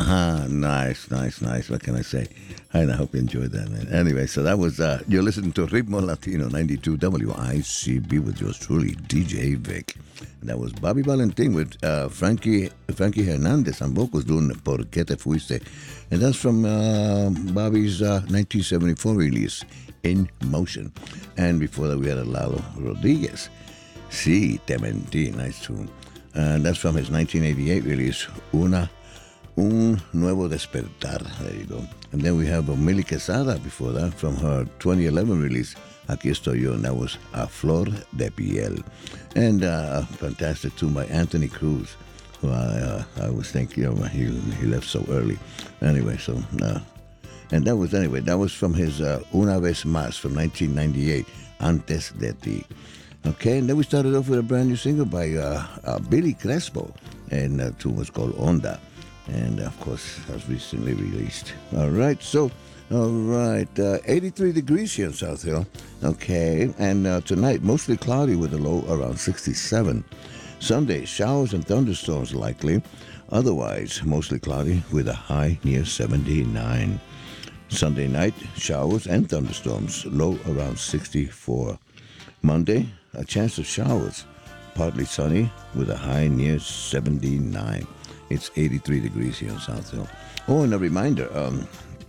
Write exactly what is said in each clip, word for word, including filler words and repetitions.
Uh-huh. Nice, nice, nice. What can I say? I hope you enjoyed that, man. Anyway, so that was, uh, you're listening to Ritmo Latino ninety-two W I C B with yours truly, D J Vic. And that was Bobby Valentin with uh, Frankie Frankie Hernandez on vocals doing Por qué te fuiste. And that's from uh, Bobby's uh, nineteen seventy-four release, In Motion. And before that, we had a Lalo Rodriguez. Sí, te mentí. Nice tune. And that's from his nineteen eighty-eight release, Una Un Nuevo Despertar. There you go. And then we have Mili Quesada before that from her twenty eleven release, Aquí Estoy Yo, and that was A Flor de Piel. And uh, a fantastic tune by Anthony Cruz, who I, uh, I was thinking, you know, he, he left so early. Anyway, so, uh, and that was, anyway, that was from his uh, Una Vez Más from nineteen ninety-eight, Antes de Ti. Okay, and then we started off with a brand new single by uh, uh, Billy Crespo, and the tune was called Onda. And of course, has recently released. All right, so, all right, uh, eighty-three degrees here in South Hill. Okay, and uh, tonight, mostly cloudy with a low around sixty-seven. Sunday, showers and thunderstorms likely. Otherwise, mostly cloudy with a high near seventy-nine. Sunday night, showers and thunderstorms, low around sixty-four. Monday, a chance of showers, partly sunny with a high near seventy-nine. It's eighty-three degrees here in South Hill. Oh, and a reminder, um,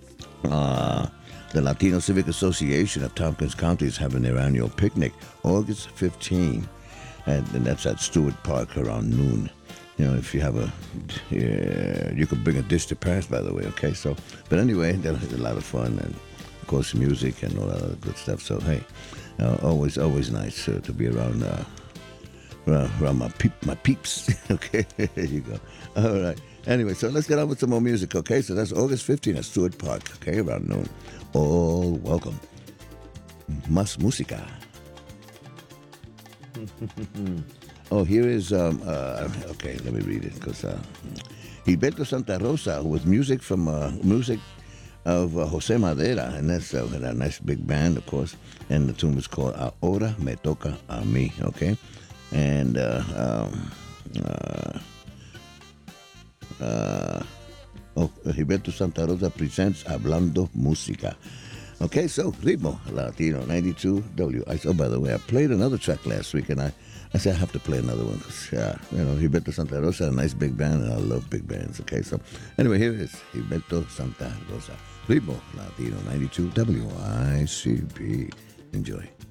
uh, the Latino Civic Association of Tompkins County is having their annual picnic August fifteenth, and, and that's at Stewart Park around noon. You know, if you have a, yeah, you could bring a dish to pass, by the way, okay? So, but anyway, that's a lot of fun, and of course, music and all that other good stuff. So, hey, uh, always, always nice uh, to be around uh, around, around my peep, my peeps. Okay, there you go. All right. Anyway, so let's get on with some more music. Okay, so that's August fifteenth at Stewart Park. Okay, around noon. All welcome. Más música. Oh, here is um. Uh, okay, let me read it because uh, Gilberto Santa Rosa with music from uh, music of uh, Jose Madera, and that's uh, a nice big band, of course. And the tune is called Ahora Me Toca a Mí. Okay. And uh, um, uh, uh, oh, Gilberto Santa Rosa presents Hablando Música. Okay, so Ritmo Latino ninety-two W. I, oh, by the way, I played another track last week, and I, I said I have to play another one because, yeah, you know, Gilberto Santa Rosa, a nice big band, and I love big bands. Okay, so anyway, here is Gilberto Santa Rosa. Ritmo Latino ninety-two W I C B. Enjoy.